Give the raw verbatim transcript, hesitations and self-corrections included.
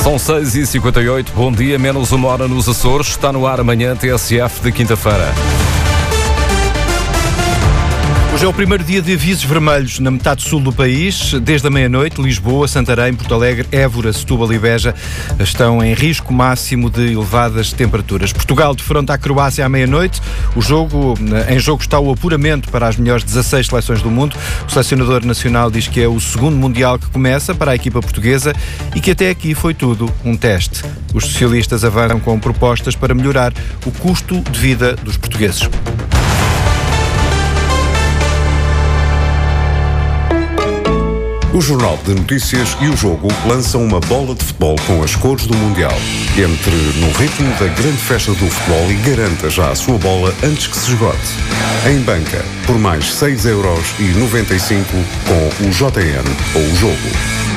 São seis e cinquenta e oito, bom dia, menos uma hora nos Açores. Está no ar amanhã T S F de quinta-feira. Hoje é o primeiro dia de avisos vermelhos na metade sul do país. Desde a meia-noite, Lisboa, Santarém, Porto Alegre, Évora, Setúbal e Beja estão em risco máximo de elevadas temperaturas. Portugal defronta a Croácia à meia-noite. O jogo, em jogo está o apuramento para as melhores dezasseis seleções do mundo. O selecionador nacional diz que é o segundo Mundial que começa para a equipa portuguesa e que até aqui foi tudo um teste. Os socialistas avançam com propostas para melhorar o custo de vida dos portugueses. O Jornal de Notícias e o Jogo lançam uma bola de futebol com as cores do Mundial. Entre no ritmo da grande festa do futebol e garanta já a sua bola antes que se esgote. Em banca, por mais seis euros e noventa e cinco com o J N ou o Jogo.